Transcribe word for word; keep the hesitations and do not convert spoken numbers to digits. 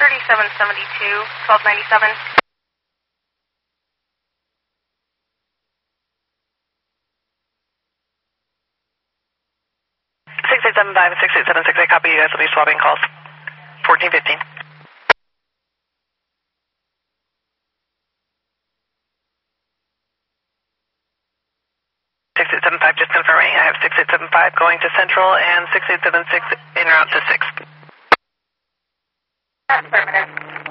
thirty-seven seventy-two, twelve ninety-seven. six eight seven five, six eight seven six eight, copy. You guys will be swapping calls. fourteen fifteen. six eight seven five, just confirming. I have six eight seven five going to Central and six eight seven six en route to six. Affirmative.